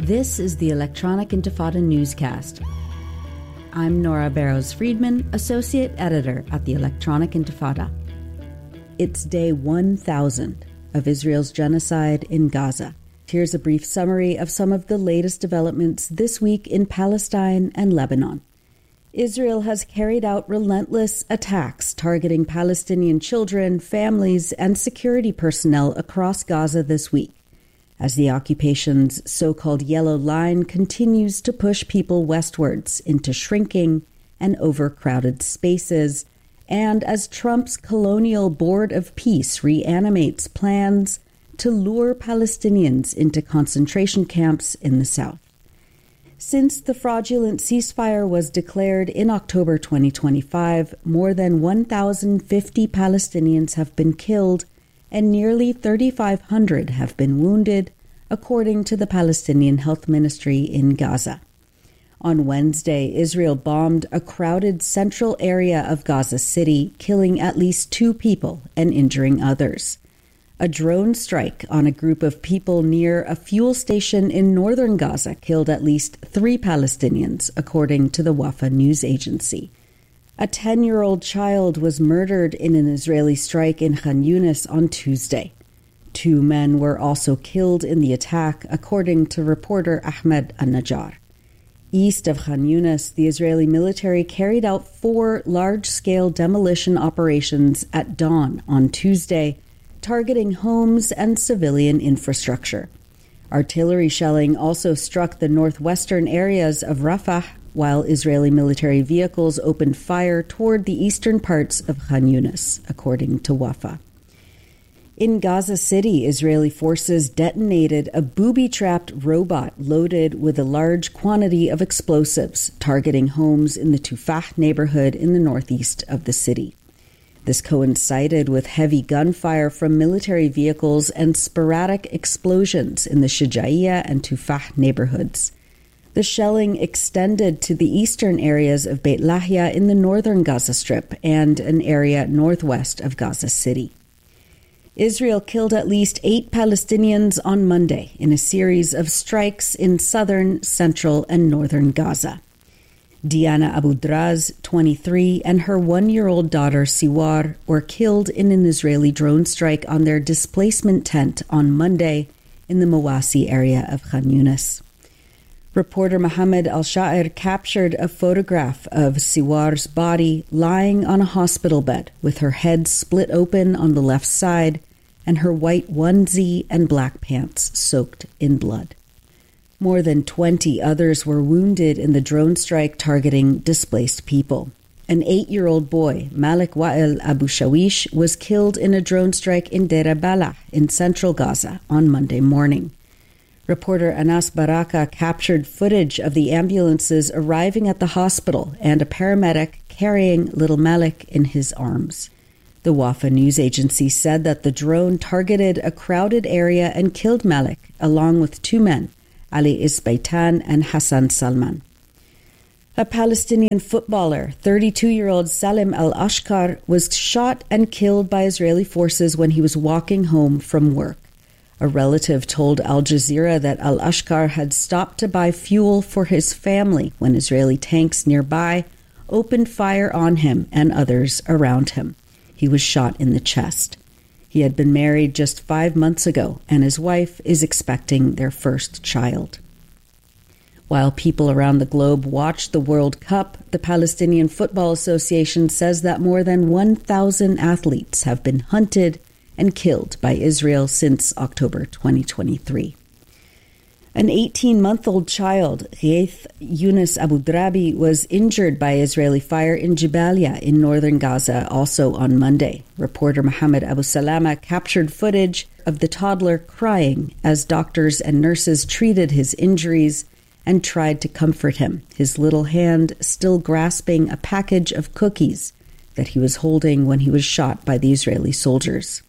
This is the Electronic Intifada newscast. I'm Nora Barrows-Friedman, Associate Editor at the Electronic Intifada. It's day 1,000 of Israel's genocide in Gaza. Here's a brief summary of some of the latest developments this week in Palestine and Lebanon. Israel has carried out relentless attacks targeting Palestinian children, families, and security personnel across Gaza this week, as the occupation's so-called Yellow Line continues to push people westwards into shrinking and overcrowded spaces, and as Trump's Colonial Board of Peace reanimates plans to lure Palestinians into concentration camps in the south. Since the fraudulent ceasefire was declared in October 2025, more than 1,050 Palestinians have been killed and nearly 3,500 have been wounded, according to the Palestinian Health Ministry in Gaza. On Wednesday, Israel bombed a crowded central area of Gaza City, killing at least 2 people and injuring others. A drone strike on a group of people near a fuel station in northern Gaza killed at least 3 Palestinians, according to the Wafa news agency. A 10-year-old child was murdered in an Israeli strike in Khan Yunis on Tuesday. 2 men were also killed in the attack, according to reporter Ahmed Al-Najjar. East of Khan Yunis, the Israeli military carried out 4 large-scale demolition operations at dawn on Tuesday, targeting homes and civilian infrastructure. Artillery shelling also struck the northwestern areas of Rafah, while Israeli military vehicles opened fire toward the eastern parts of Khan Yunis, according to Wafa. In Gaza City, Israeli forces detonated a booby-trapped robot loaded with a large quantity of explosives, targeting homes in the Tufah neighborhood in the northeast of the city. This coincided with heavy gunfire from military vehicles and sporadic explosions in the Shujaiya and Tufah neighborhoods. The shelling extended to the eastern areas of Beit Lahia in the northern Gaza Strip and an area northwest of Gaza City. Israel killed at least 8 Palestinians on Monday in a series of strikes in southern, central, and northern Gaza. Diana Abu Draz, 23, and her 1-year-old daughter Siwar were killed in an Israeli drone strike on their displacement tent on Monday in the Mawasi area of Khan Yunis. Reporter Mohammed Al-Sha'ir captured a photograph of Siwar's body lying on a hospital bed with her head split open on the left side and her white onesie and black pants soaked in blood. More than 20 others were wounded in the drone strike targeting displaced people. An 8-year-old boy, Malik Wa'il Abu Shawish, was killed in a drone strike in Deir Balah in central Gaza on Monday morning. Reporter Anas Baraka captured footage of the ambulances arriving at the hospital and a paramedic carrying little Malik in his arms. The Wafa news agency said that the drone targeted a crowded area and killed Malik, along with 2 men, Ali Isbaitan and Hassan Salman. A Palestinian footballer, 32-year-old Salim Al-Ashkar, was shot and killed by Israeli forces when he was walking home from work. A relative told Al Jazeera that Al-Ashkar had stopped to buy fuel for his family when Israeli tanks nearby opened fire on him and others around him. He was shot in the chest. He had been married just 5 months ago, and his wife is expecting their first child. While people around the globe watch the World Cup, the Palestinian Football Association says that more than 1,000 athletes have been hunted and killed by Israel since October 2023. An 18-month-old child, Ghaith Yunus Abu Drabi, was injured by Israeli fire in Jabalia in northern Gaza also on Monday. Reporter Mohammed Abu Salama captured footage of the toddler crying as doctors and nurses treated his injuries and tried to comfort him, his little hand still grasping a package of cookies that he was holding when he was shot by the Israeli soldiers.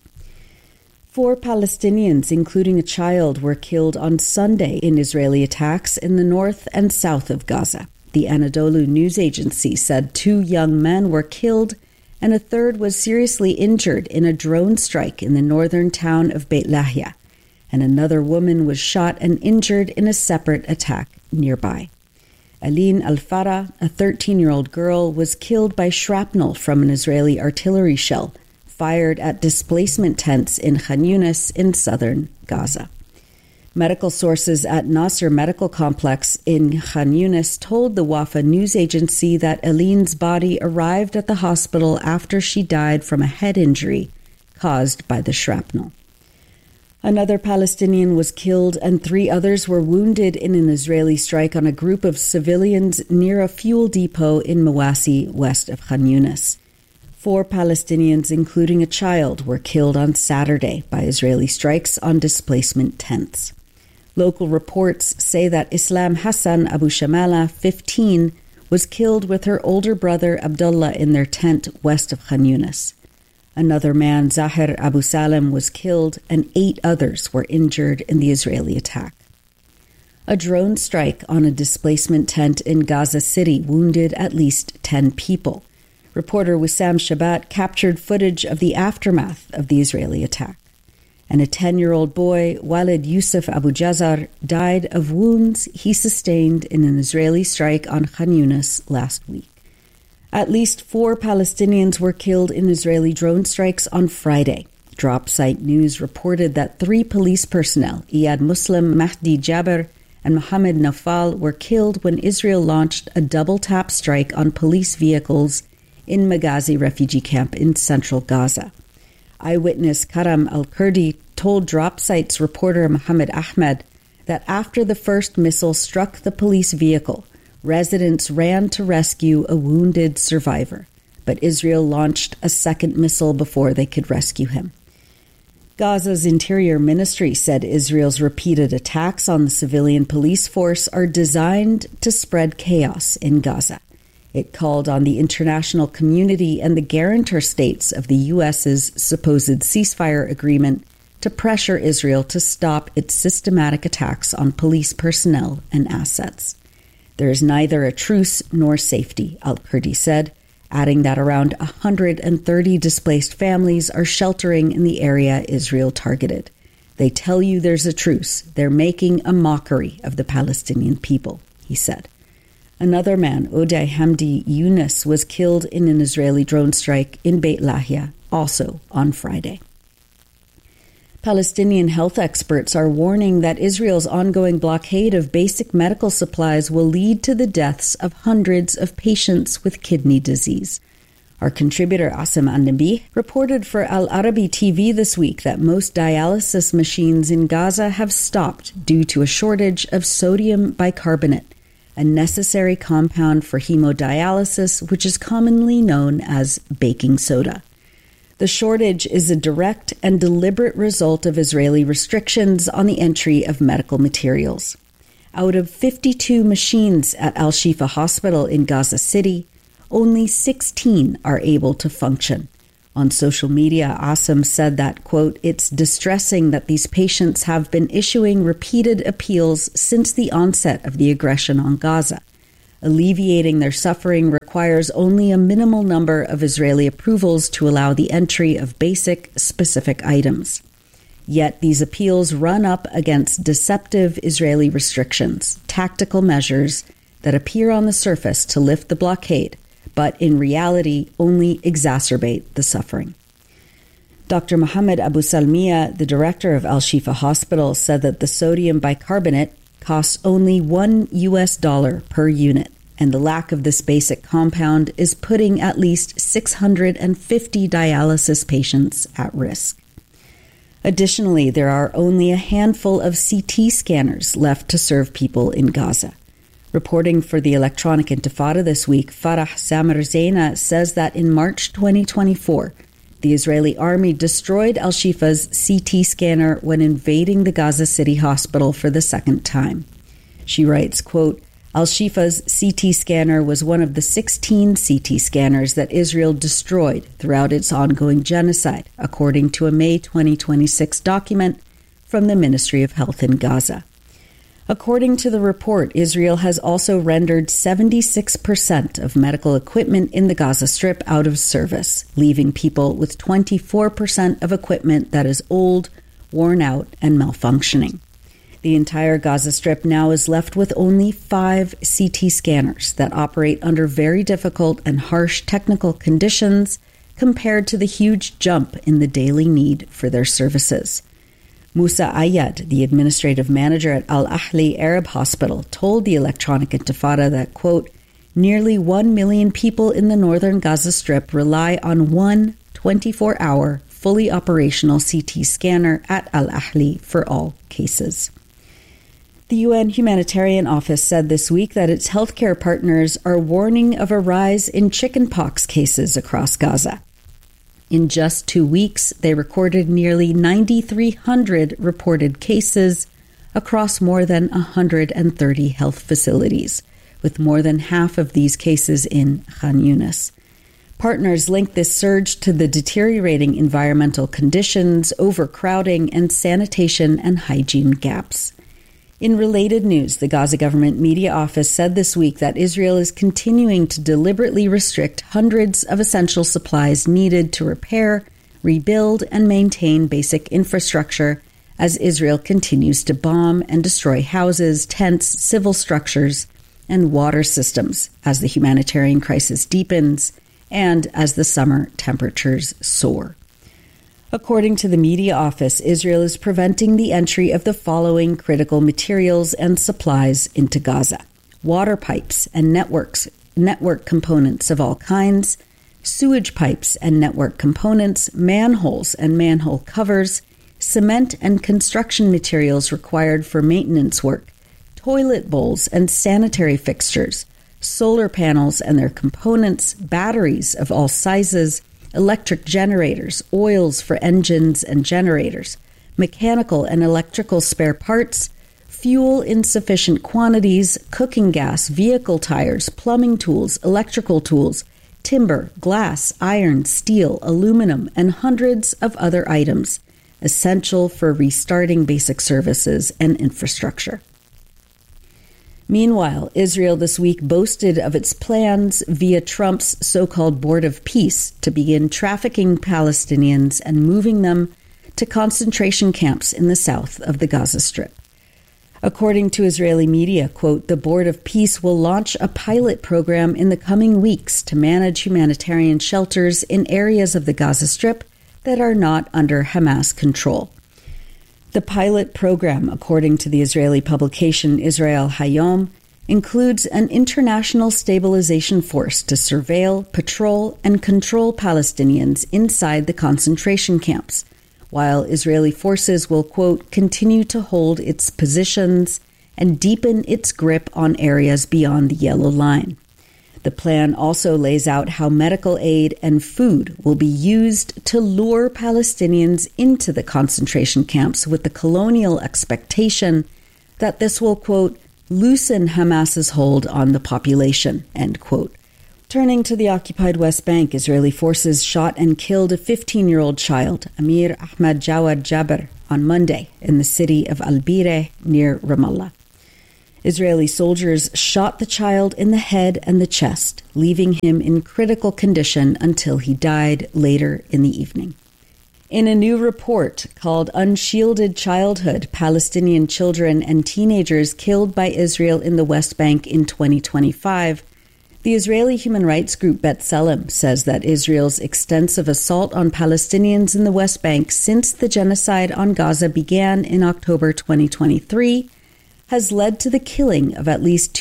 4 Palestinians, including a child, were killed on Sunday in Israeli attacks in the north and south of Gaza. The Anadolu news agency said 2 young men were killed and a 3rd was seriously injured in a drone strike in the northern town of Beit Lahia, and another woman was shot and injured in a separate attack nearby. Aline Al-Farah, a 13-year-old girl, was killed by shrapnel from an Israeli artillery shell fired at displacement tents in Khan Yunis in southern Gaza. Medical sources at Nasser Medical Complex in Khan Yunis told the Wafa news agency that Aline's body arrived at the hospital after she died from a head injury caused by the shrapnel. Another Palestinian was killed and 3 others were wounded in an Israeli strike on a group of civilians near a fuel depot in Mawasi, west of Khan Yunis. 4 Palestinians, including a child, were killed on Saturday by Israeli strikes on displacement tents. Local reports say that Islam Hassan Abu Shamala, 15, was killed with her older brother Abdullah in their tent west of Khan Yunis. Another man, Zahir Abu Salim, was killed and 8 others were injured in the Israeli attack. A drone strike on a displacement tent in Gaza City wounded at least 10 people. Reporter Wissam Shabat captured footage of the aftermath of the Israeli attack. And a 10-year-old boy, Walid Yusuf Abu Jazar, died of wounds he sustained in an Israeli strike on Khan Yunis last week. At least 4 Palestinians were killed in Israeli drone strikes on Friday. Dropsite News reported that 3 police personnel, Iyad Muslim, Mahdi Jaber, and Mohammed Nafal, were killed when Israel launched a double-tap strike on police vehicles in Maghazi refugee camp in central Gaza. Eyewitness Karam Al-Kurdi told Dropsite's reporter Mohammed Ahmed that after the first missile struck the police vehicle, residents ran to rescue a wounded survivor, but Israel launched a second missile before they could rescue him. Gaza's Interior Ministry said Israel's repeated attacks on the civilian police force are designed to spread chaos in Gaza. It called on the international community and the guarantor states of the U.S.'s supposed ceasefire agreement to pressure Israel to stop its systematic attacks on police personnel and assets. There is neither a truce nor safety, Al-Kurdi said, adding that around 130 displaced families are sheltering in the area Israel targeted. They tell you there's a truce. They're making a mockery of the Palestinian people, he said. Another man, Uday Hamdi Yunus, was killed in an Israeli drone strike in Beit Lahia, also on Friday. Palestinian health experts are warning that Israel's ongoing blockade of basic medical supplies will lead to the deaths of hundreds of patients with kidney disease. Our contributor Asim An-Nabi reported for Al Arabi TV this week that most dialysis machines in Gaza have stopped due to a shortage of sodium bicarbonate, a necessary compound for hemodialysis, which is commonly known as baking soda. The shortage is a direct and deliberate result of Israeli restrictions on the entry of medical materials. Out of 52 machines at Al-Shifa Hospital in Gaza City, only 16 are able to function. On social media, Asim said that, quote, "It's distressing that these patients have been issuing repeated appeals since the onset of the aggression on Gaza. Alleviating their suffering requires only a minimal number of Israeli approvals to allow the entry of basic, specific items. Yet these appeals run up against deceptive Israeli restrictions, tactical measures that appear on the surface to lift the blockade, but in reality only exacerbate the suffering." Dr. Mohammed Abu Salmiya, the director of Al-Shifa Hospital, said that the sodium bicarbonate costs only $1 per unit, and the lack of this basic compound is putting at least 650 dialysis patients at risk. Additionally, there are only a handful of CT scanners left to serve people in Gaza. Reporting for the Electronic Intifada this week, Farah Samir Zaina says that in March 2024, the Israeli army destroyed Al-Shifa's CT scanner when invading the Gaza City hospital for the second time. She writes, quote, "Al-Shifa's CT scanner was one of the 16 CT scanners that Israel destroyed throughout its ongoing genocide, according to a May 2026 document from the Ministry of Health in Gaza. According to the report, Israel has also rendered 76% of medical equipment in the Gaza Strip out of service, leaving people with 24% of equipment that is old worn out, and malfunctioning. The entire Gaza Strip now is left with only 5 CT scanners that operate under very difficult and harsh technical conditions compared to the huge jump in the daily need for their services. Musa Ayad, the administrative manager at Al Ahli Arab Hospital, told the Electronic Intifada that, quote, nearly 1 million people in the northern Gaza Strip rely on one 24-hour, fully operational CT scanner at Al Ahli for all cases. The UN Humanitarian Office said this week that its healthcare partners are warning of a rise in chickenpox cases across Gaza. In just 2 weeks, they recorded nearly 9,300 reported cases across more than 130 health facilities, with more than half of these cases in Khan Yunis. Partners link this surge to the deteriorating environmental conditions, overcrowding, and sanitation and hygiene gaps. In related news, the Gaza Government Media Office said this week that Israel is continuing to deliberately restrict hundreds of essential supplies needed to repair, rebuild, and maintain basic infrastructure as Israel continues to bomb and destroy houses, tents, civil structures, and water systems as the humanitarian crisis deepens and as the summer temperatures soar. According to the media office, Israel is preventing the entry of the following critical materials and supplies into Gaza: water pipes and network components of all kinds, sewage pipes and network components, manholes and manhole covers, cement and construction materials required for maintenance work, toilet bowls and sanitary fixtures, solar panels and their components, batteries of all sizes, electric generators, oils for engines and generators, mechanical and electrical spare parts, fuel in sufficient quantities, cooking gas, vehicle tires, plumbing tools, electrical tools, timber, glass, iron, steel, aluminum, and hundreds of other items essential for restarting basic services and infrastructure. Meanwhile, Israel this week boasted of its plans via Trump's so-called Board of Peace to begin trafficking Palestinians and moving them to concentration camps in the south of the Gaza Strip. According to Israeli media, quote, the Board of Peace will launch a pilot program in the coming weeks to manage humanitarian shelters in areas of the Gaza Strip that are not under Hamas control. The pilot program, according to the Israeli publication Israel Hayom, includes an international stabilization force to surveil, patrol, and control Palestinians inside the concentration camps, while Israeli forces will, quote, continue to hold its positions and deepen its grip on areas beyond the yellow line. The plan also lays out how medical aid and food will be used to lure Palestinians into the concentration camps with the colonial expectation that this will, quote, loosen Hamas's hold on the population, end quote. Turning to the occupied West Bank, Israeli forces shot and killed a 15-year-old child, Amir Ahmad Jawad Jaber, on Monday in the city of Al-Bireh near Ramallah. Israeli soldiers shot the child in the head and the chest, leaving him in critical condition until he died later in the evening. In a new report called Unshielded Childhood, Palestinian Children and Teenagers Killed by Israel in the West Bank in 2025, the Israeli human rights group B'Tselem says that Israel's extensive assault on Palestinians in the West Bank since the genocide on Gaza began in October 2023 has led to the killing of at least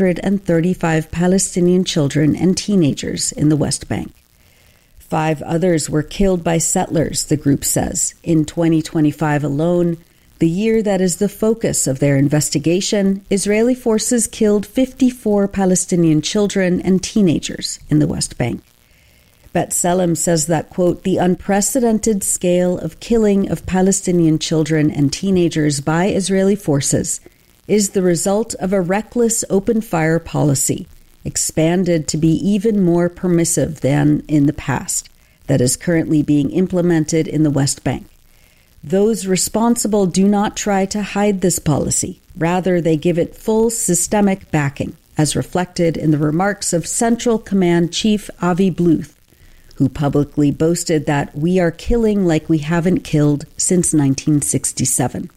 235 Palestinian children and teenagers in the West Bank. 5 others were killed by settlers, the group says. In 2025 alone, the year that is the focus of their investigation, Israeli forces killed 54 Palestinian children and teenagers in the West Bank. B'Tselem says that, quote, the unprecedented scale of killing of Palestinian children and teenagers by Israeli forces is the result of a reckless open-fire policy, expanded to be even more permissive than in the past, that is currently being implemented in the West Bank. Those responsible do not try to hide this policy. Rather, they give it full systemic backing, as reflected in the remarks of Central Command Chief Avi Bluth, who publicly boasted that we are killing like we haven't killed since 1967.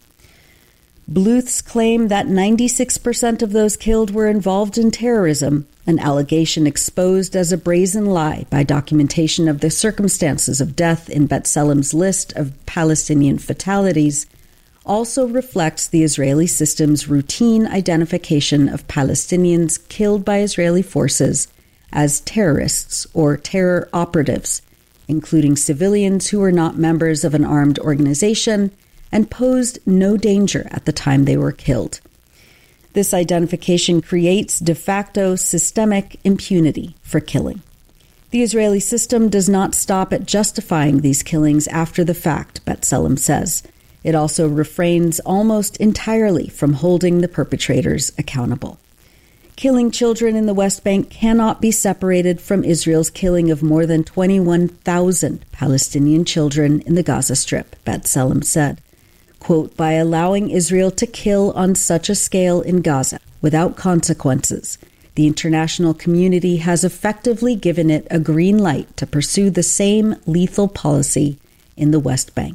Bluth's claim that 96% of those killed were involved in terrorism, an allegation exposed as a brazen lie by documentation of the circumstances of death in B'Tselem's list of Palestinian fatalities, also reflects the Israeli system's routine identification of Palestinians killed by Israeli forces as terrorists or terror operatives, including civilians who were not members of an armed organization and posed no danger at the time they were killed. This identification creates de facto systemic impunity for killing. The Israeli system does not stop at justifying these killings after the fact, B'Tselem says. It also refrains almost entirely from holding the perpetrators accountable. Killing children in the West Bank cannot be separated from Israel's killing of more than 21,000 Palestinian children in the Gaza Strip, B'Tselem said. Quote, by allowing Israel to kill on such a scale in Gaza without consequences, the international community has effectively given it a green light to pursue the same lethal policy in the West Bank.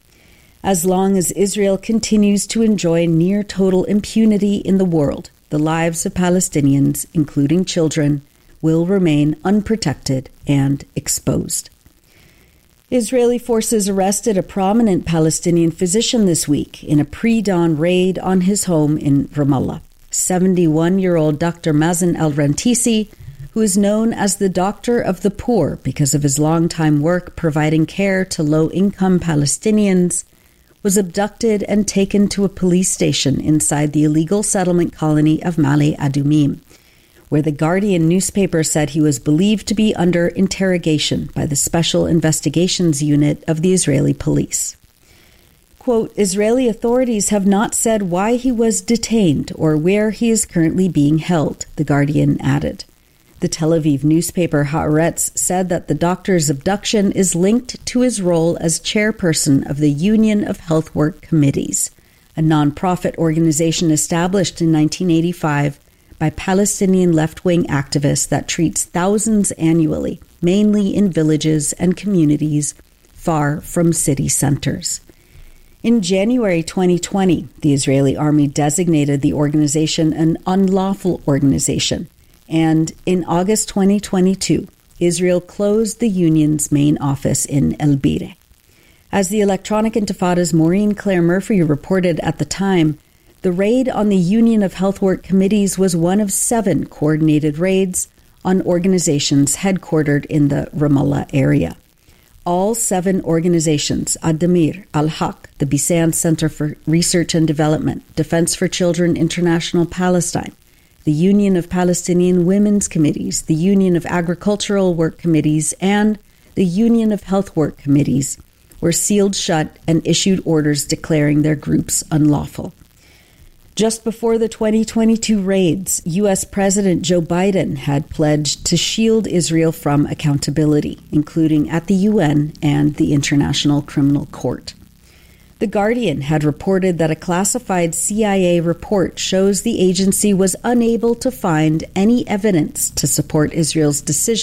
As long as Israel continues to enjoy near total impunity in the world, the lives of Palestinians, including children, will remain unprotected and exposed. Israeli forces arrested a prominent Palestinian physician this week in a pre-dawn raid on his home in Ramallah. 71-year-old Dr. Mazen al-Rantisi, who is known as the Doctor of the Poor because of his longtime work providing care to low-income Palestinians, was abducted and taken to a police station inside the illegal settlement colony of Ma'ale Adumim, where the Guardian newspaper said he was believed to be under interrogation by the Special Investigations Unit of the Israeli police. Quote, Israeli authorities have not said why he was detained or where he is currently being held, the Guardian added. The Tel Aviv newspaper Haaretz said that the doctor's abduction is linked to his role as chairperson of the Union of Health Work Committees, a non-profit organization established in 1985 by Palestinian left-wing activists that treats thousands annually, mainly in villages and communities far from city centers. In January 2020, the Israeli army designated the organization an unlawful organization, and in August 2022, Israel closed the union's main office in El Bire. As the Electronic Intifada's Maureen Claire Murphy reported at the time, the raid on the Union of Health Work Committees was one of 7 coordinated raids on organizations headquartered in the Ramallah area. All 7 organizations, Ad-Damir, Al-Haq, the Bisan Center for Research and Development, Defense for Children International Palestine, the Union of Palestinian Women's Committees, the Union of Agricultural Work Committees, and the Union of Health Work Committees, were sealed shut and issued orders declaring their groups unlawful. Just before the 2022 raids, U.S. President Joe Biden had pledged to shield Israel from accountability, including at the UN and the International Criminal Court. The Guardian had reported that a classified CIA report shows the agency was unable to find any evidence to support Israel's decision